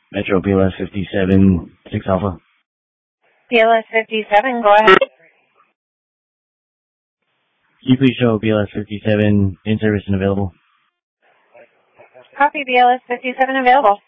Metro BLS 57, 6 Alpha. BLS 57, go ahead. Can you please show BLS 57 in service and available? Copy BLS 57 available.